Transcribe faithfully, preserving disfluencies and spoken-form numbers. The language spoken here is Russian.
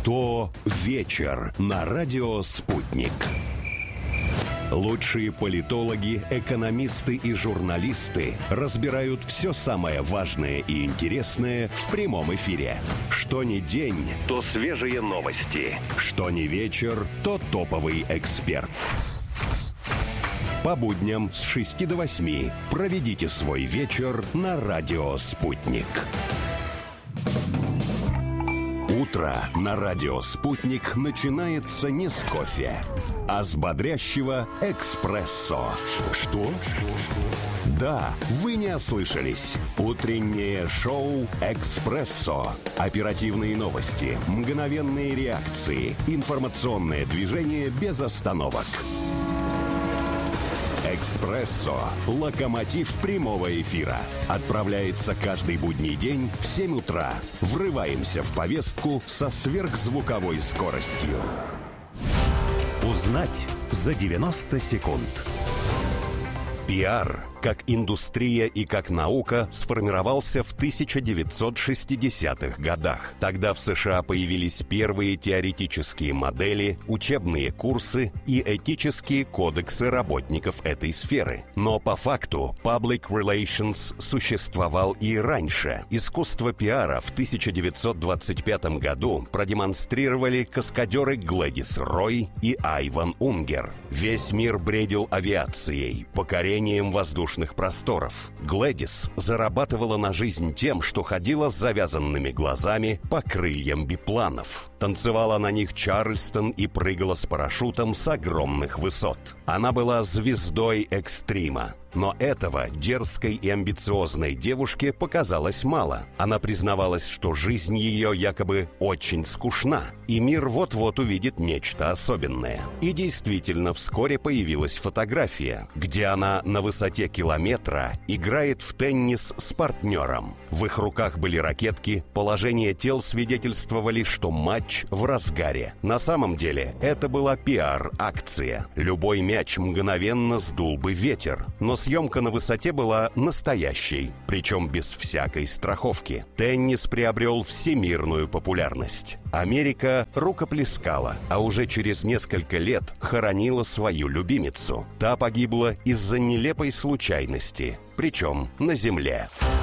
Кто вечер на радио «Спутник». Лучшие политологи, экономисты и журналисты разбирают все самое важное и интересное в прямом эфире. Что ни день, то свежие новости. Что ни вечер, то топовый эксперт. По будням с шести до восьми проведите свой вечер на радио «Спутник». Утро на радио «Спутник» начинается не с кофе, а с бодрящего эспрессо. Что? Да, вы не ослышались. Утреннее шоу «Экспрессо». Оперативные новости, мгновенные реакции, информационное движение без остановок. «Экспрессо» – локомотив прямого эфира. Отправляется каждый будний день в семь утра. Врываемся в повестку со сверхзвуковой скоростью. Узнать за девяносто секунд. Пиар, как индустрия и как наука, сформировался в тысяча девятьсот шестидесятых годах. Тогда в США появились первые теоретические модели, учебные курсы и этические кодексы работников этой сферы. Но по факту Public Relations существовал и раньше. Искусство пиара в тысяча девятьсот двадцать пятом году продемонстрировали каскадеры Глэдис Рой и Айван Унгер. Весь мир бредил авиацией, покорением воздушных просторов. Глэдис зарабатывала на жизнь тем, что ходила с завязанными глазами по крыльям бипланов. Танцевала на них Чарльстон и прыгала с парашютом с огромных высот. Она была звездой экстрима. Но этого дерзкой и амбициозной девушке показалось мало. Она признавалась, что жизнь ее якобы очень скучна, и мир вот-вот увидит нечто особенное. И действительно, вскоре появилась фотография, где она на высоте километра играет в теннис с партнером. В их руках были ракетки, положение тел свидетельствовали, что матч в разгаре. На самом деле, это была пиар-акция. Любой мяч мгновенно сдул бы ветер, но съемка на высоте была настоящей, причем без всякой страховки. Теннис приобрел всемирную популярность. Америка рукоплескала, а уже через несколько лет хоронила свою любимицу. Та погибла из-за нелепой случайности, причем на земле.